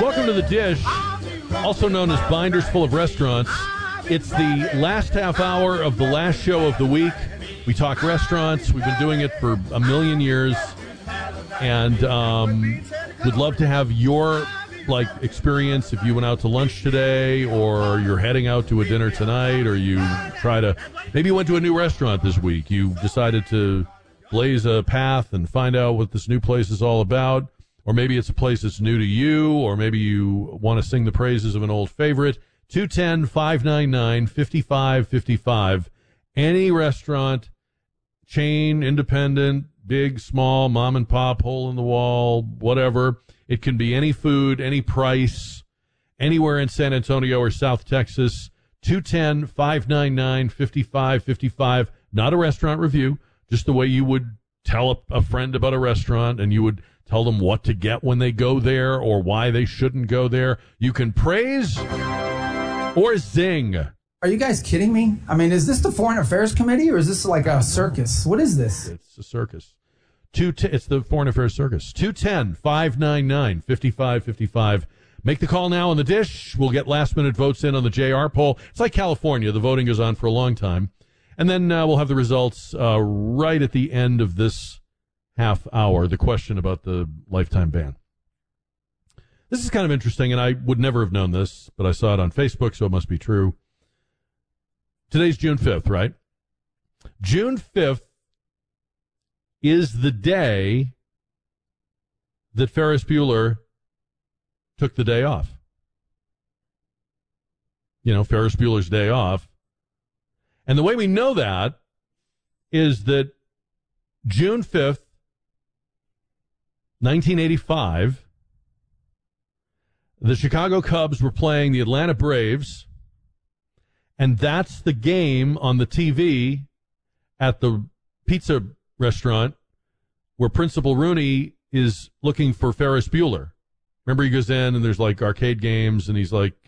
Welcome to The Dish, also known as Binders Full of Restaurants. It's the last half hour of the last show of the week. We talk restaurants. We've been doing it for a million years. And would love to have your experience if you went out to lunch today, or you're heading out to a dinner tonight, or maybe you went to a new restaurant this week. You decided to blaze a path and find out what this new place is all about. Or maybe it's a place that's new to you, or maybe you want to sing the praises of an old favorite. 210-599-5555. Any restaurant, chain, independent, big, small, mom and pop, hole in the wall, whatever. It can be any food, any price, anywhere in San Antonio or South Texas. 210-599-5555. Not a restaurant review, just the way you would tell a friend about a restaurant, and you would tell them what to get when they go there or why they shouldn't go there. You can praise or zing. Are you guys kidding me? I mean, is this the Foreign Affairs Committee, or is this like a circus? What is this? It's a circus. It's the Foreign Affairs Circus. 210-599-5555. Make the call now on The Dish. We'll get last-minute votes in on the JR poll. It's like California. The voting goes on for a long time. And then we'll have the results right at the end of this half hour, the question about the lifetime ban. This is kind of interesting, and I would never have known this, but I saw it on Facebook, so it must be true. Today's June 5th, right? June 5th is the day that Ferris Bueller took the day off. You know, Ferris Bueller's Day Off. And the way we know that is that June 5th, 1985, the Chicago Cubs were playing the Atlanta Braves, and that's the game on the TV at the pizza restaurant where Principal Rooney is looking for Ferris Bueller. Remember, he goes in and there's like arcade games, and he's like,